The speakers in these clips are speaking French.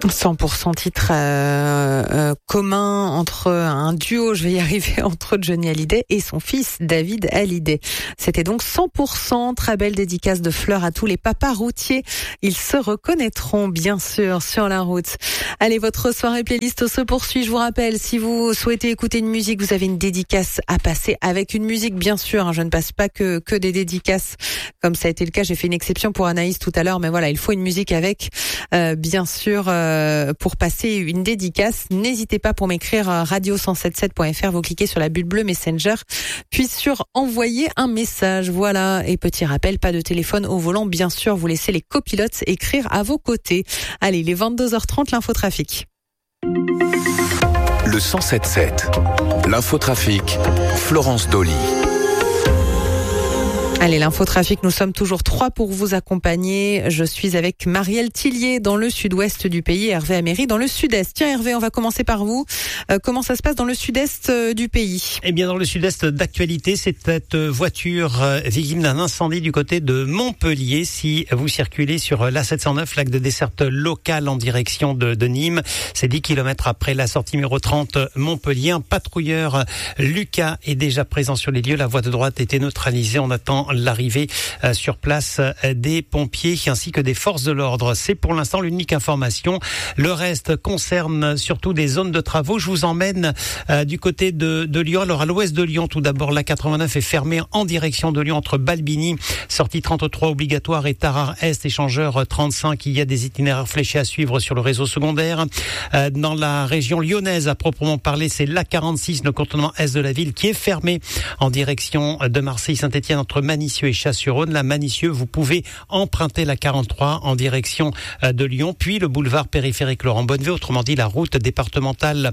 100% titre commun entre un duo, je vais y arriver, entre Johnny Hallyday et son fils David Hallyday. C'était donc 100%, très belle dédicace de fleurs à tous les papas routiers. Ils se reconnaîtront bien sûr sur la route. Allez, votre soirée playlist se poursuit. Je vous rappelle, si vous souhaitez écouter une musique, vous avez une dédicace à passer avec une musique, bien sûr. Je ne passe pas que des dédicaces, comme ça a été le cas. J'ai fait une exception pour Anaïs tout à l'heure, mais voilà, il faut une musique avec, bien sûr, pour passer une dédicace. N'hésitez pas pour m'écrire radio177.fr, vous cliquez sur la bulle bleue Messenger, puis sur envoyer un message. Voilà, et petit rappel, pas de téléphone au volant, bien sûr, vous laissez les copilotes écrire à vos côtés. Allez, il est 22h30, l'infotrafic. Le 177, l'infotrafic, Florence Dolly. Allez, l'infotrafic, nous sommes toujours 3 pour vous accompagner. Je suis avec Marielle Tillier dans le sud-ouest du pays et Hervé Améry dans le sud-est. Tiens Hervé, on va commencer par vous. Comment ça se passe dans le sud-est du pays ? Eh bien, dans le sud-est d'actualité, c'est cette voiture victime d'un incendie du côté de Montpellier. Si vous circulez sur l'A709, l'axe de desserte locale en direction de Nîmes, c'est 10 km après la sortie numéro 30 Montpellier. Un patrouilleur, Lucas, est déjà présent sur les lieux. La voie de droite a été neutralisée. On attend l'arrivée sur place des pompiers ainsi que des forces de l'ordre. C'est pour l'instant l'unique information. Le reste concerne surtout des zones de travaux. Je vous emmène du côté de Lyon. Alors à l'ouest de Lyon, tout d'abord, la 89 est fermée en direction de Lyon entre Balbini, sortie 33 obligatoire, et Tarare-Est, échangeur 35. Il y a des itinéraires fléchés à suivre sur le réseau secondaire. Dans la région lyonnaise, à proprement parler, c'est la 46, le contournement est de la ville, qui est fermé en direction de Marseille-Saint-Étienne entre Manicieux et Chasse-sur-Rhône. La Manicieux, vous pouvez emprunter la 43 en direction de Lyon, puis le boulevard périphérique Laurent Bonnevie, autrement dit la route départementale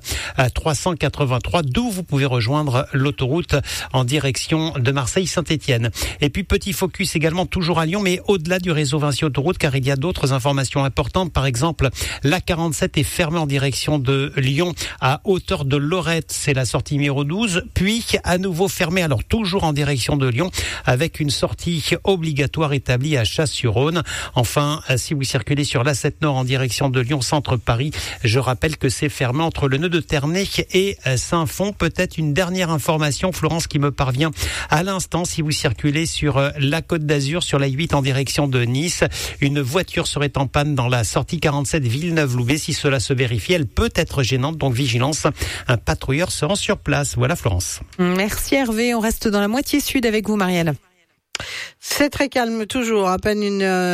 383, d'où vous pouvez rejoindre l'autoroute en direction de Marseille-Saint-Étienne. Et puis petit focus également toujours à Lyon, mais au-delà du réseau Vinci Autoroute, car il y a d'autres informations importantes. Par exemple, la 47 est fermée en direction de Lyon à hauteur de Lorette, c'est la sortie numéro 12, puis à nouveau fermée, alors toujours en direction de Lyon, avec une sortie obligatoire établie à Chasse-sur-Rhône. Enfin, si vous circulez sur l'A7 Nord en direction de Lyon Centre Paris, je rappelle que c'est fermé entre le nœud de Ternay et Saint-Fond. Peut-être une dernière information, Florence, qui me parvient à l'instant. Si vous circulez sur la Côte d'Azur, sur la 8 en direction de Nice, une voiture serait en panne dans la sortie 47 Villeneuve-Loubet. Si cela se vérifie, elle peut être gênante, donc vigilance. Un patrouilleur se rend sur place. Voilà, Florence. Merci Hervé. On reste dans la moitié sud avec vous, Marielle. C'est très calme toujours, à peine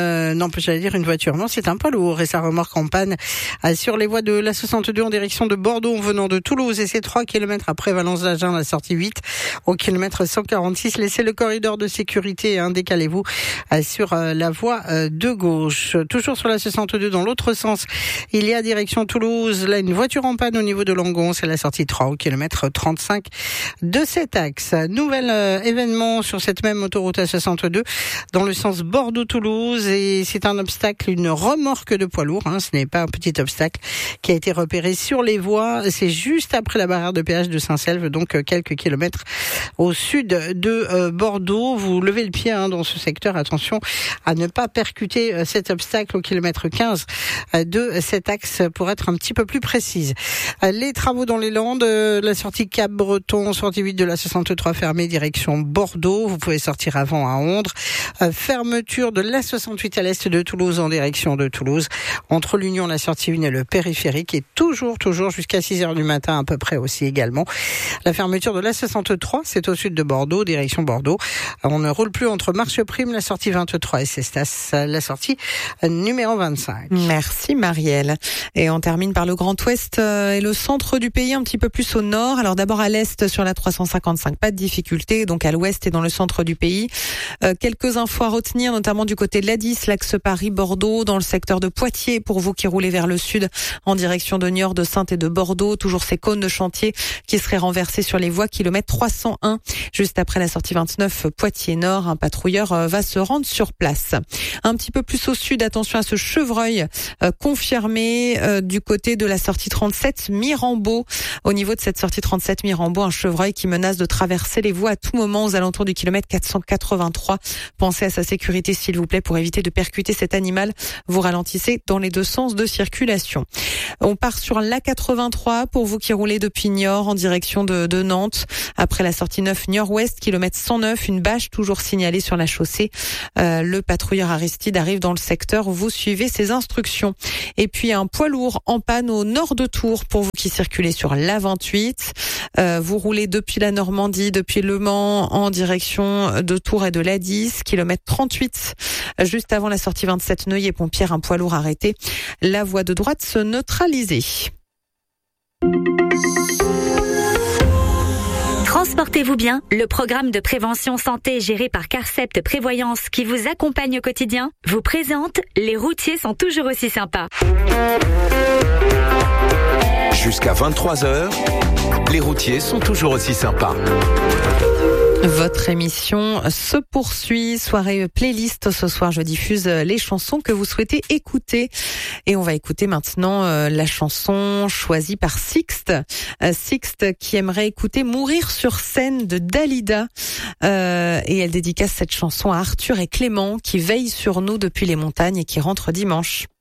une voiture. Non, c'est un poids lourd et sa remorque en panne sur les voies de la 62 en direction de Bordeaux en venant de Toulouse, et c'est 3 km après Valence-d'Agen, la sortie 8 au kilomètre 146. Laissez le corridor de sécurité, décalez-vous sur la voie de gauche. Toujours sur la 62 dans l'autre sens, il y a direction Toulouse, là une voiture en panne au niveau de Langon, c'est la sortie 3 au kilomètre 35 de cet axe. Nouvel événement sur cette même autoroute à 62 dans le sens Bordeaux-Toulouse, et c'est un obstacle, une remorque de poids lourd, ce n'est pas un petit obstacle qui a été repéré sur les voies. C'est juste après la barrière de péage de Saint-Selve, donc quelques kilomètres au sud de Bordeaux. Vous levez le pied dans ce secteur, attention à ne pas percuter cet obstacle au kilomètre 15 de cet axe pour être un petit peu plus précise. Les travaux dans les Landes, la sortie Cap-Breton, sortie 8 de la 63 fermée direction Bordeaux. Vous pouvez sortir avant à Ondres. Fermeture de la 68 à l'est de Toulouse en direction de Toulouse, entre l'Union, la sortie 1 et le périphérique, et toujours jusqu'à 6h du matin à peu près aussi également. La fermeture de la 63, c'est au sud de Bordeaux, direction Bordeaux. On ne roule plus entre Marcheprime, la sortie 23 et Cestas, la sortie numéro 25. Merci Marielle. Et on termine par le Grand Ouest et le centre du pays, un petit peu plus au nord. Alors d'abord à l'est sur la 355, pas de difficulté, donc à l'ouest et dans le centre du pays. Quelques infos à retenir, notamment du côté de l'A10, l'axe Paris-Bordeaux, dans le secteur de Poitiers, pour vous qui roulez vers le sud, en direction de Niort, de Saintes et de Bordeaux. Toujours ces cônes de chantier qui seraient renversés sur les voies, kilomètre 301. Juste après la sortie 29, Poitiers-Nord, un patrouilleur va se rendre sur place. Un petit peu plus au sud, attention à ce chevreuil confirmé du côté de la sortie 37, Mirambeau. Au niveau de cette sortie 37, Mirambeau, un chevreuil qui menace de traverser les voies à tout moment aux alentours du kilomètre 480. 83. Pensez à sa sécurité s'il vous plaît pour éviter de percuter cet animal. Vous ralentissez dans les deux sens de circulation. On part sur l'A83 pour vous qui roulez depuis Niort en direction de Nantes. Après la sortie 9 Niort-Ouest, kilomètre 109, une bâche toujours signalée sur la chaussée. Le patrouilleur Aristide arrive dans le secteur. Vous suivez ses instructions. Et puis un poids lourd en panne au nord de Tours pour vous qui circulez sur l'A28. Vous roulez depuis la Normandie, depuis Le Mans en direction de Tours et de l'A10, kilomètre 38. Juste avant la sortie 27 Neuilly-Pompière, un poids lourd arrêté. La voie de droite se neutralisée. Transportez-vous bien, le programme de prévention santé géré par Carcept Prévoyance qui vous accompagne au quotidien vous présente Les routiers sont toujours aussi sympas. Jusqu'à 23h, les routiers sont toujours aussi sympas. Votre émission se poursuit, soirée playlist. Ce soir, je diffuse les chansons que vous souhaitez écouter. Et on va écouter maintenant la chanson choisie par Sixte. Sixte qui aimerait écouter Mourir sur scène de Dalida. Et elle dédicace cette chanson à Arthur et Clément qui veillent sur nous depuis les montagnes et qui rentrent dimanche.